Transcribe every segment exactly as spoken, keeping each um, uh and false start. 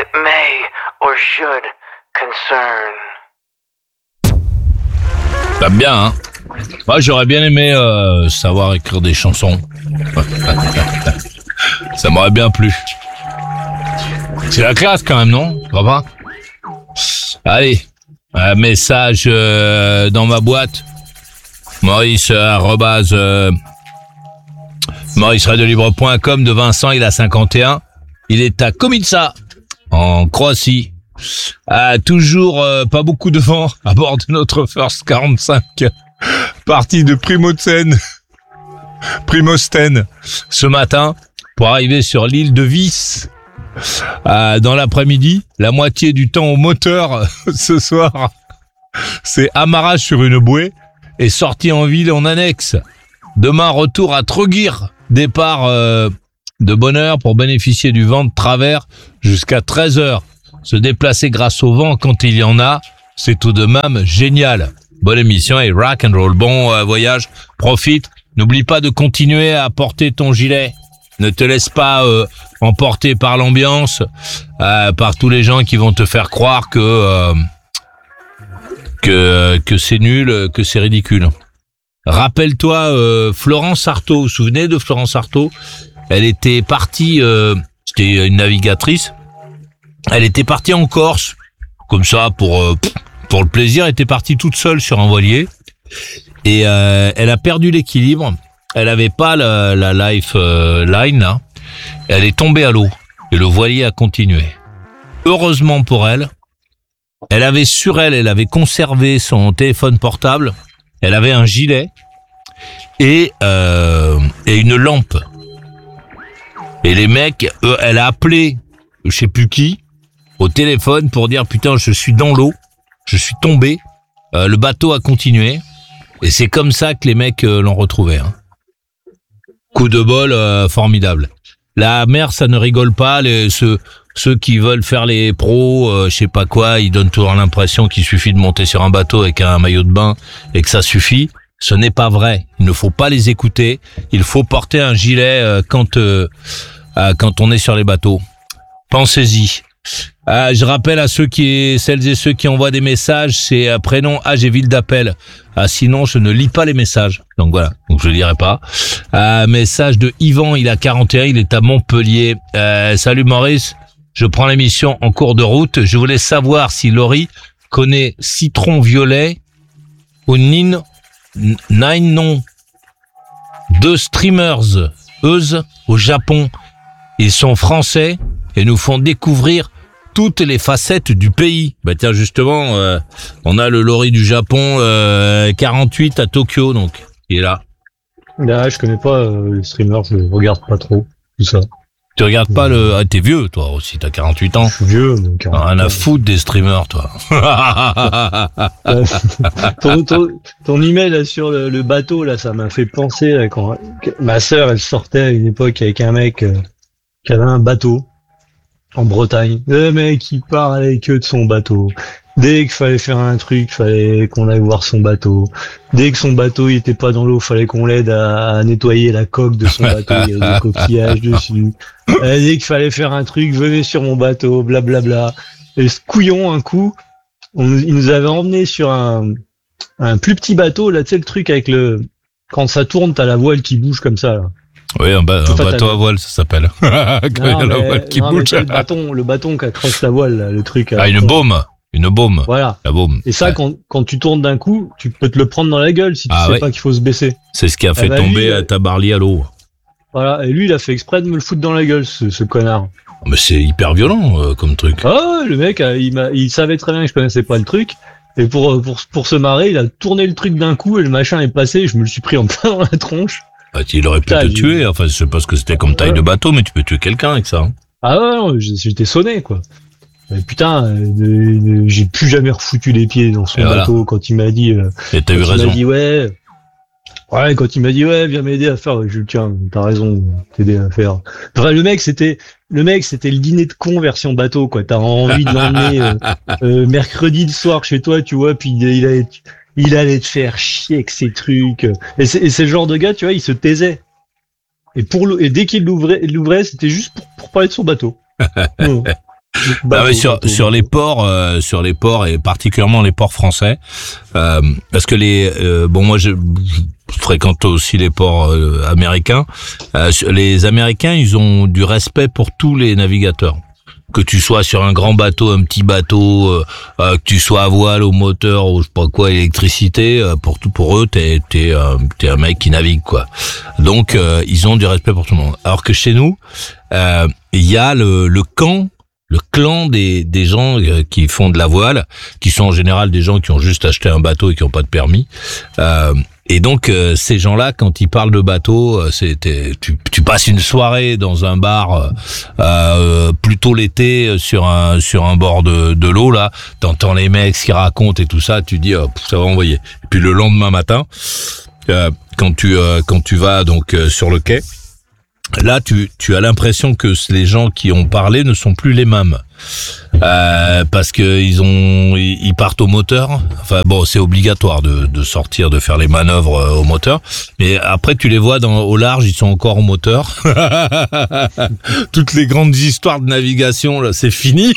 may or should concern. T'aimes bien, hein? Moi, j'aurais bien aimé euh, savoir écrire des chansons. Ça m'aurait bien plu. C'est la classe quand même, non? Tu crois pas? Allez, un message euh, dans ma boîte. Maurice, arrobase, euh, maurice radio libre point com de Vincent, il a cinquante et un. Il est à Komica, en Croatie. Ah, toujours euh, pas beaucoup de vent à bord de notre First quarante-cinq. Parti de Primotène, Primostène, ce matin, pour arriver sur l'île de Vis. Ah, dans l'après-midi, la moitié du temps au moteur, ce soir, c'est amarrage sur une bouée et sortie en ville en annexe. Demain, retour à Trogir, départ euh, de bonne heure pour bénéficier du vent de travers jusqu'à treize heures. Se déplacer grâce au vent quand il y en a, c'est tout de même génial. Bonne émission et rock and roll. Bon euh, voyage, profite. N'oublie pas de continuer à porter ton gilet. Ne te laisse pas euh, emporter par l'ambiance, euh, par tous les gens qui vont te faire croire que euh, que que c'est nul, que c'est ridicule. Rappelle-toi euh, Florence Artaud. Vous vous souvenez de Florence Artaud? Elle était partie, euh, c'était une navigatrice. Elle était partie en Corse, comme ça pour euh, pour le plaisir. Elle était partie toute seule sur un voilier et euh, elle a perdu l'équilibre. Elle avait pas la, la life euh, line là. Elle est tombée à l'eau et le voilier a continué. Heureusement pour elle, elle avait sur elle, elle avait conservé son téléphone portable. Elle avait un gilet et euh, et une lampe. Et les mecs, eux, elle a appelé, je sais plus qui, au téléphone pour dire putain, je suis dans l'eau, je suis tombé. Euh, le bateau a continué et c'est comme ça que les mecs euh, l'ont retrouvé. Hein. Coup de bol euh, formidable. La mer, ça ne rigole pas. Les, ceux, ceux qui veulent faire les pros, euh, je sais pas quoi, ils donnent toujours l'impression qu'il suffit de monter sur un bateau avec un maillot de bain et que ça suffit. Ce n'est pas vrai. Il ne faut pas les écouter. Il faut porter un gilet euh, quand euh, euh, quand on est sur les bateaux. Pensez-y. Euh, je rappelle à ceux qui, celles et ceux qui envoient des messages, c'est euh, prénom, âge et ville d'appel. Ah, sinon, je ne lis pas les messages. Donc voilà, donc je lirai pas. Euh, message de Yvan, il a quarante et un, il est à Montpellier. Euh, salut Maurice, je prends l'émission en cours de route. Je voulais savoir si Laurie connaît Citron Violet ou Nin Nine non. Deux streamers, eux, au Japon. Ils sont français et nous font découvrir toutes les facettes du pays. Bah tiens, justement, euh, on a le Laurie du Japon euh, quarante-huit à Tokyo, donc il est là. Là, je connais pas euh, les streamers, je regarde pas trop tout ça. Tu regardes pas le... Ah, t'es vieux, toi aussi, t'as quarante-huit ans. Je suis vieux, donc... Rien à foutre des streamers, toi. ton, ton, ton email là, sur le, le bateau, là, ça m'a fait penser, là, quand ma sœur, elle sortait à une époque avec un mec euh, qui avait un bateau en Bretagne. Le mec, il parlait que de son bateau. Dès qu'il fallait faire un truc, fallait qu'on aille voir son bateau. Dès que son bateau il était pas dans l'eau, fallait qu'on l'aide à, à nettoyer la coque de son bateau. Il y avait des coquillages dessus. Et dès qu'il fallait faire un truc, venez sur mon bateau, blablabla. Et ce couillon, un coup, on, il nous avait emmené sur un, un plus petit bateau, là, tu sais, le truc avec le... Quand ça tourne, t'as la voile qui bouge comme ça, là. Oui, un, ba- un bateau à voile, ça s'appelle. Quand non, il y a la mais, voile qui non, bouge. le bâton, le bâton qui accroche la voile, là, le truc. Ah, une baume. Une baume. Voilà. La baume. Et ça, ouais. quand, quand tu tournes d'un coup, tu peux te le prendre dans la gueule si tu ah, sais ouais. pas qu'il faut se baisser. C'est ce qui a fait ah bah tomber lui, euh... Tabarly à l'eau. Voilà. Et lui, il a fait exprès de me le foutre dans la gueule, ce, ce connard. Mais c'est hyper violent, euh, comme truc. Ah, le mec, il m'a, il savait très bien que je connaissais pas le truc. Et pour, pour, pour se marrer, il a tourné le truc d'un coup et le machin est passé et je me le suis pris en plein dans la tronche. Ah, il aurait pu Putain, te il... tuer. Enfin, je sais pas ce que c'était comme taille ouais. de bateau, mais tu peux tuer quelqu'un avec ça. Hein. Ah ouais, non, j'étais sonné, quoi. Mais putain, euh, euh, j'ai plus jamais refoutu les pieds dans son et bateau voilà. Quand il m'a dit. Euh, et t'as eu raison. Il m'a dit ouais. Ouais, quand il m'a dit ouais, viens m'aider à faire, je tiens, t'as raison, t'aider à faire. Enfin, le mec, c'était, le mec, c'était le dîner de con version bateau, quoi. T'as envie de l'emmener euh, euh, mercredi le soir chez toi, tu vois, puis il allait, il allait te faire chier avec ses trucs. Et c'est, et c'est le genre de gars, tu vois, il se taisait. Et pour et dès qu'il l'ouvrait, l'ouvrait, c'était juste pour, pour parler de son bateau. Mmh. Ah ouais, sur bateau. sur les ports, euh, sur les ports et particulièrement les ports français, euh, parce que les euh, bon moi je, je fréquente aussi les ports euh, américains. Euh, les Américains, ils ont du respect pour tous les navigateurs. Que tu sois sur un grand bateau, un petit bateau, euh, euh, que tu sois à voile, au moteur, ou je sais pas quoi, électricité, euh, pour tout, pour eux, t'es t'es euh, t'es un mec qui navigue quoi. Donc euh, ils ont du respect pour tout le monde. Alors que chez nous, euh, il y a le le camp, le clan des des gens qui font de la voile, qui sont en général des gens qui ont juste acheté un bateau et qui ont pas de permis. Euh, Et donc euh, ces gens-là, quand ils parlent de bateau, euh, c'était tu, tu passes une soirée dans un bar, euh, plutôt l'été sur un sur un bord de, de l'eau là, t'entends les mecs qui racontent et tout ça, tu dis oh, ça va envoyer. Et puis le lendemain matin, euh, quand tu euh, quand tu vas donc euh, sur le quai, là tu tu as l'impression que les gens qui ont parlé ne sont plus les mêmes. Euh, parce que ils ont, ils partent au moteur. Enfin bon, c'est obligatoire de, de sortir, de faire les manœuvres au moteur. Mais après, tu les vois dans, au large, ils sont encore au moteur. Toutes les grandes histoires de navigation, là, c'est fini.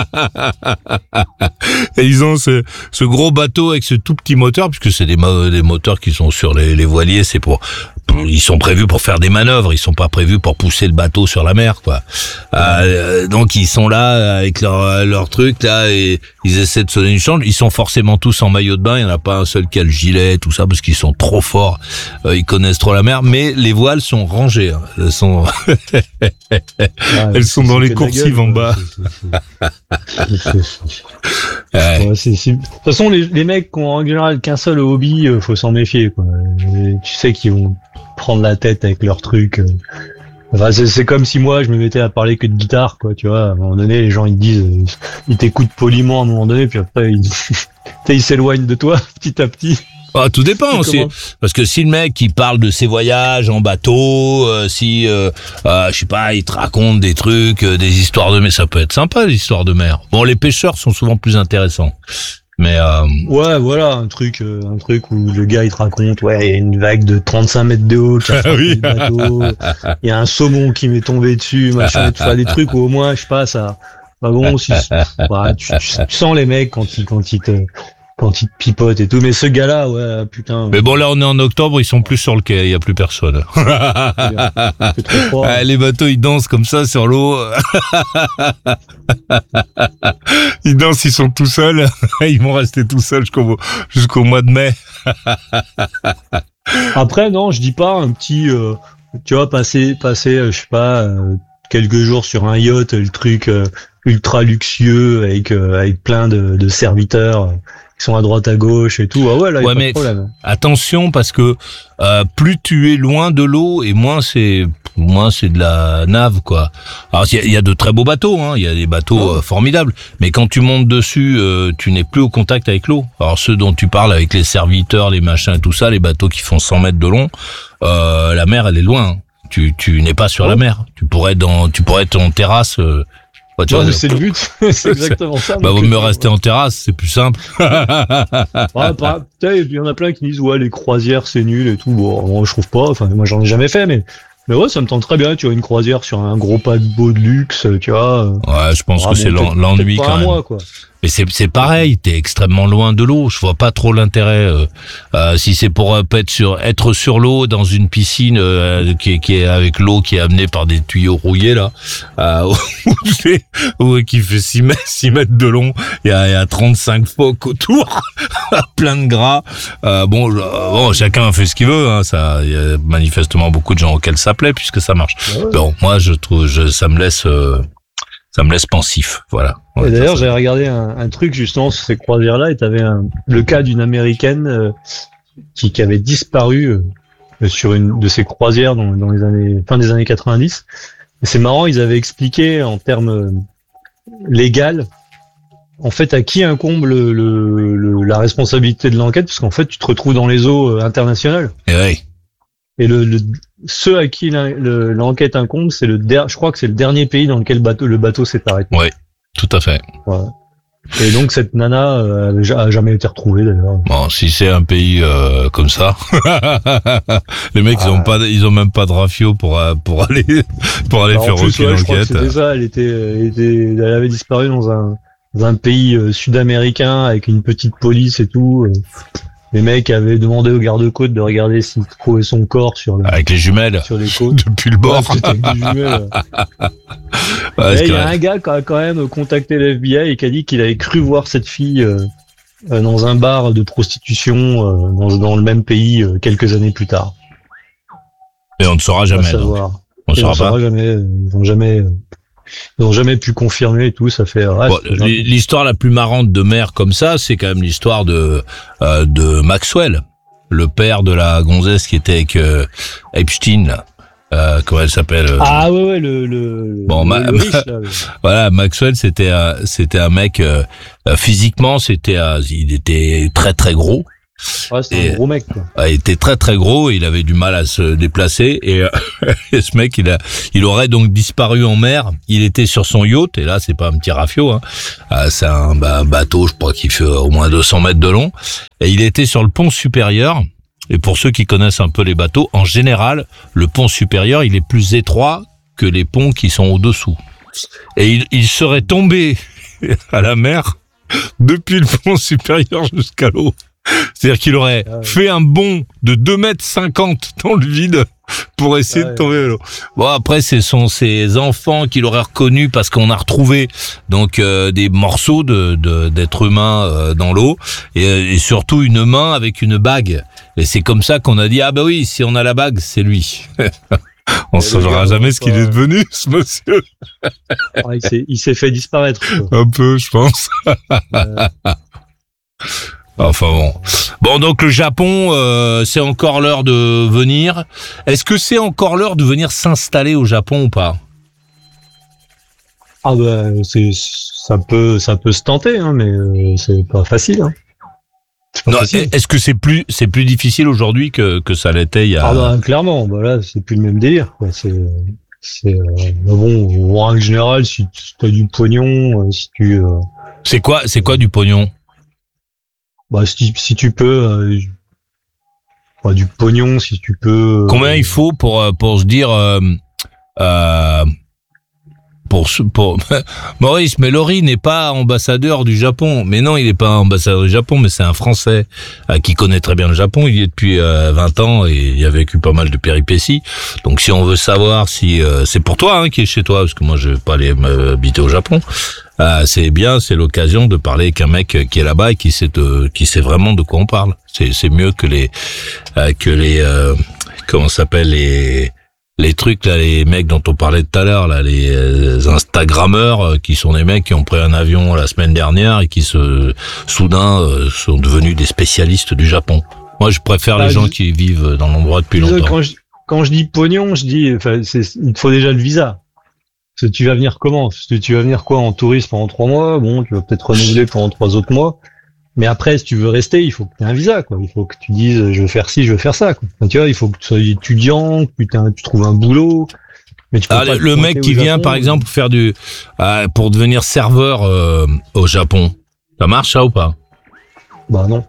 Et ils ont ce, ce gros bateau avec ce tout petit moteur, puisque c'est des, des moteurs qui sont sur les, les voiliers. C'est pour, ils sont prévus pour faire des manœuvres. Ils sont pas prévus pour pousser le bateau sur la mer, quoi. Euh, donc ils sont là avec leur leur truc là et ils essaient de sonner une change. Ils sont forcément tous en maillot de bain. Il y en a pas un seul qui a le gilet, tout ça, parce qu'ils sont trop forts. Euh, ils connaissent trop la mer. Mais les voiles sont rangées. Hein. Elles sont, Ah, elles sont dans les que de la coursives gueule, en quoi. bas. C'est- c'est- c'est- Ouais. Ouais, c'est- c'est- De toute façon, les, les mecs qui ont en général qu'un seul hobby, euh, faut s'en méfier, quoi. Et tu sais qu'ils vont prendre la tête avec leurs trucs. euh. Enfin, c'est, c'est comme si moi, je me mettais à parler que de guitare, quoi, tu vois. À un moment donné, les gens, ils te disent, euh, ils t'écoutent poliment à un moment donné, puis après, ils, tu sais, ils s'éloignent de toi, petit à petit. Ah, tout dépend aussi, Comment parce que si le mec il parle de ses voyages en bateau, euh, si euh, euh, je sais pas, il te raconte des trucs, euh, des histoires de mer, ça peut être sympa les histoires de mer. Bon, les pêcheurs sont souvent plus intéressants, mais euh, Ouais, voilà, un truc, euh, un truc où le gars, il te raconte, ouais, il y a une vague de trente-cinq mètres de haut qui a frappé Oui. le bateau, il y a un saumon qui m'est tombé dessus, machin, tu vois, des trucs où au moins, je sais pas, ça, bah bon, si, ouais, tu, tu, tu sens les mecs quand ils, quand ils te, quand ils te pipotent et tout, mais ce gars-là, ouais, putain, mais bon là on est en octobre, ils sont plus sur le quai, il y a plus personne. c'est trop fort. Ah, les bateaux ils dansent comme ça sur l'eau. Ils dansent, ils sont tout seuls. Ils vont rester tout seuls jusqu'au jusqu'au mois de mai. Après, non, je dis pas un petit, euh, tu vois, passer, passer, euh, je sais pas, euh, quelques jours sur un yacht, le truc euh, ultra luxueux avec euh, avec plein de, de serviteurs euh, qui sont à droite à gauche et tout. Ah ouais, là, y a Ouais, pas mais de problème. attention parce que euh, plus tu es loin de l'eau et moins c'est moins c'est de la nave quoi. Alors il y a, il y a de très beaux bateaux, hein, il y a des bateaux euh, formidables, mais quand tu montes dessus, euh, tu n'es plus au contact avec l'eau. Alors ceux dont tu parles avec les serviteurs, les machins, tout ça, les bateaux qui font cent mètres de long, euh, la mer elle est loin. Hein. Tu tu n'es pas sur la mer. Tu pourrais être dans tu pourrais être en terrasse. Euh, ouais, tu Ouais, vois, mais c'est le but, c'est exactement ça. bah donc, vaut mieux euh, rester en terrasse, c'est plus simple. Ouais, pas- tu sais, il y en a plein qui disent ouais les croisières c'est nul et tout. Bon, moi je trouve pas. Enfin moi j'en ai jamais fait, mais mais ouais ça me tente très bien. Tu vois une croisière sur un gros paquebot de luxe, tu vois. euh, Ouais, je pense ah, que bon, c'est l'en- peut-être- l'ennui peut-être pas quand un même. mois, quoi. Mais c'est c'est pareil, t'es extrêmement loin de l'eau. Je vois pas trop l'intérêt. Euh, euh, si c'est pour euh, être sur être sur l'eau dans une piscine euh, qui est qui est avec l'eau qui est amenée par des tuyaux rouillés là, euh, où c'est- où- qui fait six mètres six mètres de long. Il y a, il y a trente-cinq phoques autour, plein de gras. Euh, bon, euh, bon, chacun fait ce qu'il veut. Hein, ça, il y a manifestement beaucoup de gens auxquels ça plaît puisque ça marche. Ouais. Bon, moi je trouve, je, ça me laisse. Euh, ça me laisse pensif, voilà. On va Et dire d'ailleurs, ça. j'avais regardé un, un truc justement sur ces croisières-là, et t'avais un, le cas d'une américaine euh, qui, qui avait disparu euh, sur une de ces croisières dans, dans les années fin des années quatre-vingt-dix. Et c'est marrant, ils avaient expliqué en termes euh, légal, en fait, à qui incombe le, le, le- la responsabilité de l'enquête, parce qu'en fait, tu te retrouves dans les eaux euh, internationales. Et oui. Et le, le ceux à qui l'en- le- l'enquête incombe, c'est le der, je crois que c'est le dernier pays dans lequel le bateau, le bateau s'est arrêté. Tout à fait. Voilà. Et donc cette nana euh, a jamais été retrouvée d'ailleurs. Bon, si c'est un pays euh, comme ça, les mecs Ah. ils ont pas, ils ont même pas de rafio pour euh, pour aller pour aller Alors, faire en plus, aucune ouais, je crois que enquête. c'était ça. Elle était, elle était, elle avait disparu dans un, dans un pays euh, sud-américain avec une petite police et tout. Euh, Les mecs avaient demandé aux gardes-côtes de regarder s'ils trouvaient son corps sur, le, Avec les jumelles sur les côtes. depuis le bord. Ouais, c'était avec des jumelles. Ouais, Et c'est il y a vrai. un gars qui a quand même contacté l'F B I et qui a dit qu'il avait cru voir cette fille euh, euh, dans un bar de prostitution euh, dans, dans le même pays euh, quelques années plus tard. Et on ne saura On va jamais. donc. savoir. On ne Et saura on pas. saura jamais. euh, Ils ont jamais, euh, ils ont jamais pu confirmer et tout. Ça fait. ah, Bon, c'est gentil. l'histoire la plus marrante de mère comme ça, c'est quand même l'histoire de euh, de Maxwell, le père de la gonzesse qui était avec euh, Epstein. Là. Euh, comment elle s'appelle euh, Ah ouais ouais le le, Bon, le, ma- le riche là. le- Voilà, Maxwell, c'était un, c'était un mec euh, euh, physiquement, c'était, un- il était très très gros. Ouais, c'est Et- un gros mec quoi. Euh, Il était très très gros, il avait du mal à se déplacer et, euh, et ce mec il a il aurait donc disparu en mer. Il était sur son yacht et là c'est pas un petit rafio, hein. Euh, c'est un, bah, un bateau, je crois qui fait au moins deux cents mètres de long et il était sur le pont supérieur. Et pour ceux qui connaissent un peu les bateaux, en général le pont supérieur il est plus étroit que les ponts qui sont au dessous. Et il, il serait tombé à la mer depuis le pont supérieur jusqu'à l'eau. C'est-à-dire qu'il aurait Ah ouais. fait un bond de deux mètres cinquante dans le vide pour essayer Ah de ouais. tomber à l'eau. Bon, après, ce sont ses enfants qui l'auraient reconnu parce qu'on a retrouvé donc euh, des morceaux de, de d'êtres humains euh, dans l'eau et, euh, et surtout une main avec une bague. Et c'est comme ça qu'on a dit, ah bah oui, si on a la bague, c'est lui. On ne le saura gars, jamais on ce qu'il va- est devenu, ce monsieur. Ouais, il s'est il s'est fait disparaître. Quoi. Un peu, je pense. Euh, Enfin bon. Bon, donc le Japon, euh, c'est encore l'heure de venir. Est-ce que c'est encore l'heure de venir s'installer au Japon ou pas? ah bah c'est ça peut ça peut se tenter hein, mais euh, c'est pas facile. Hein. C'est pas Non, facile. est-ce que c'est plus c'est plus difficile aujourd'hui que que ça l'était il y a Ah bah clairement, bah là c'est plus le même délire. Quoi. C'est c'est euh, mais bon en règle générale si tu as du pognon, euh, si tu euh, C'est quoi c'est quoi du pognon? bah si, si tu peux euh, bah, du pognon si tu peux. euh, Combien il faut pour euh, pour se dire euh, euh, pour se- pour Maurice, mais Laurie n'est pas ambassadeur du Japon. Mais non, il n'est pas ambassadeur du Japon, mais c'est un Français euh, qui connaît très bien le Japon. Il y est depuis euh, vingt ans et il a vécu pas mal de péripéties. Donc si on veut savoir si euh, c'est pour toi hein, qui est chez toi, parce que moi je vais pas aller m'habiter au Japon. Euh, c'est bien, c'est l'occasion de parler avec un mec qui est là-bas et qui sait de, qui sait vraiment de quoi on parle. C'est c'est mieux que les euh, que les euh, comment ça s'appelle les les trucs là, les mecs dont on parlait tout à l'heure là, les euh, Instagrammeurs euh, qui sont des mecs qui ont pris un avion la semaine dernière et qui se soudain euh, sont devenus des spécialistes du Japon. Moi, je préfère Bah, les gens je- qui vivent dans l'endroit depuis Disons, longtemps. Quand je, quand je dis pognon, je dis, enfin, c'est, il te faut déjà le visa. Parce que tu vas venir comment? Parce que tu vas venir quoi en touriste pendant trois mois? Bon, tu vas peut-être renouveler pendant trois autres mois. Mais après, si tu veux rester, il faut que tu aies un visa, quoi. Il faut que tu dises, je veux faire ci, je veux faire ça, quoi. Enfin, tu vois, il faut que tu sois étudiant, que tu, t'aies un- tu trouves un boulot. Mais tu peux Ah, pas le, te le pointer mec au qui vient, Japon, par euh, exemple, faire du euh, pour devenir serveur euh, au Japon, ça marche ça ou pas? Bah non.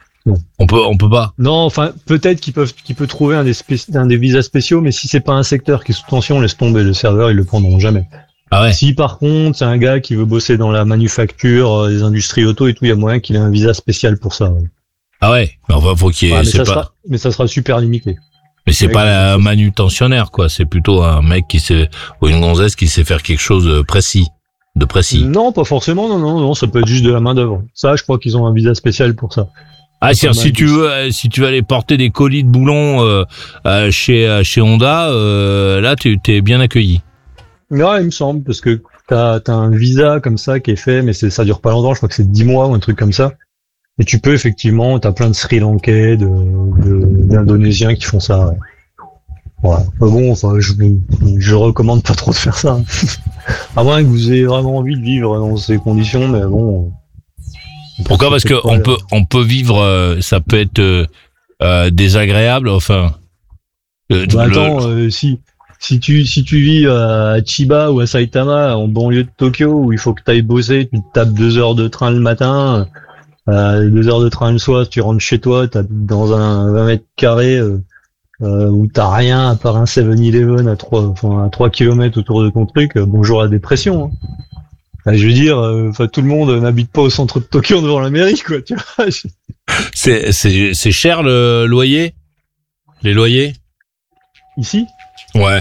On peut, on peut pas. Non, enfin, peut-être qu'ils peuvent, qu'ils peuvent trouver un des, spéc- un des visas spéciaux, mais si c'est pas un secteur qui est sous tension, laisse tomber le serveur, ils le prendront jamais. Ah ouais. Si par contre c'est un gars qui veut bosser dans la manufacture, euh, les industries auto et tout, il y a moyen qu'il ait un visa spécial pour ça. Ouais. Ah ouais. Mais enfin, faut qu'il y ait. Ouais, mais, c'est ça pas. sera, mais ça sera super limité. Mais c'est Mec, pas c'est la quelque chose. manutentionnaire, quoi. C'est plutôt un mec qui sait, ou une gonzesse qui sait faire quelque chose de précis. De précis. Non, pas forcément, non, non, non, ça peut être juste de la main d'œuvre. Ça, je crois qu'ils ont un visa spécial pour ça. Ah, c'est c'est pas si mal tu de- veux, euh, si tu veux aller porter des colis de boulons, euh, euh, chez, euh, chez Honda, euh, là, tu t'es bien accueilli. Ouais, il me semble, parce que t'as, t'as un visa comme ça qui est fait, mais c'est, ça dure pas longtemps, je crois que c'est dix mois ou un truc comme ça. Et tu peux effectivement, t'as plein de Sri Lankais, de, de- d'Indonésiens qui font ça. Ouais. Ouais. Mais bon, enfin, je, je recommande pas trop de faire ça. À moins que vous ayez vraiment envie de vivre dans ces conditions, mais bon. Pourquoi? Parce que peut-être pas, on euh, peut, on peut vivre, euh, ça peut être euh, euh, désagréable, enfin. euh, Bah le- attends, euh, si si tu si tu vis à Chiba ou à Saitama, en banlieue de Tokyo, où il faut que tu ailles bosser, tu te tapes deux heures de train le matin, euh, deux heures de train le soir, tu rentres chez toi, t'habites dans un vingt mètres carrés euh, euh, où t'as rien à part un seven eleven à trois, enfin à trois kilomètres autour de ton truc. Euh, bonjour la dépression. Hein. Enfin, je veux dire, enfin euh, tout le monde n'habite pas au centre de Tokyo devant la mairie, quoi. Tu vois. C'est c'est c'est cher le loyer, les loyers. Ici. Ouais.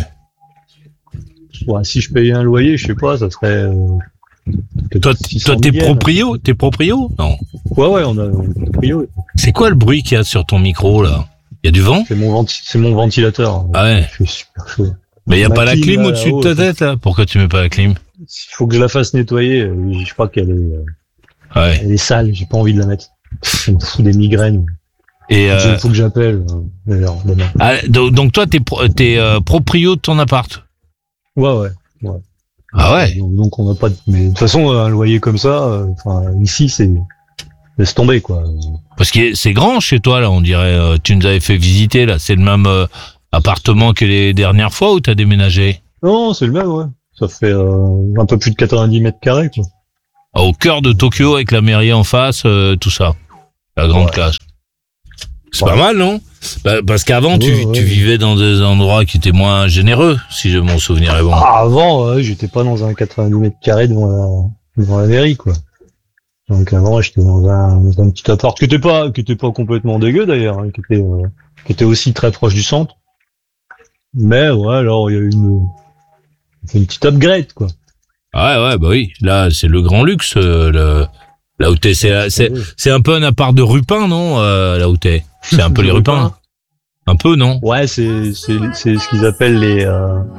Ouais, si je payais un loyer, je sais pas, ça serait. Euh, toi, toi, t'es proprio, t'es proprio? Non. Ouais, ouais, on a on est proprio. C'est quoi le bruit qu'il y a sur ton micro là? Il y a du vent? C'est mon venti- c'est mon ventilateur. Ah ouais. Je suis super chaud. Mais il y a Ma pas la clim, clim là, au-dessus de là-haut, ta tête là? Pourquoi tu mets pas la clim? Il faut que je la fasse nettoyer. euh, Je crois qu'elle est, euh, Ouais. elle est sale. J'ai pas envie de la mettre. Ça me fout des migraines. Et Il euh, faut que j'appelle. euh, d'ailleurs, demain. ah, donc, donc toi t'es pro- t'es euh, proprio de ton appart? Ouais, ouais. Ah ouais. Donc, donc on n'a pas. De... Mais de toute façon, un loyer comme ça, euh, enfin ici, c'est laisse tomber quoi. Parce que c'est grand chez toi là, on dirait. euh, tu nous avais fait visiter là. C'est le même euh, appartement que les dernières fois où t'as déménagé? Non, c'est le même, ouais. Ça fait euh, un peu plus de quatre-vingt-dix mètres carrés quoi. Ah, au cœur de Tokyo avec la mairie en face, euh, tout ça. La grande Ouais. case. C'est Ouais. pas mal, non? Bah, parce qu'avant, tu, Ouais, ouais. tu vivais dans des endroits qui étaient moins généreux, si je m'en souvenir est bon. Ah, avant, ouais, j'étais pas dans un quatre-vingt-dix mètres carrés devant la, devant la mairie, quoi. Donc avant, j'étais dans un, dans un petit appart qui était pas, qui était pas complètement dégueu d'ailleurs, hein, qui était, euh, qui était aussi très proche du centre. Mais ouais, alors il y a eu une, une petite upgrade, quoi. Ah ouais, ouais, bah oui. Là, c'est le grand luxe, euh, le, là où t'es. C'est, c'est, c'est un peu un appart de Rupin, non? Euh, là où t'es. C'est un peu les Rupins. Un peu, non? Ouais, c'est, c'est, c'est ce qu'ils appellent les, euh,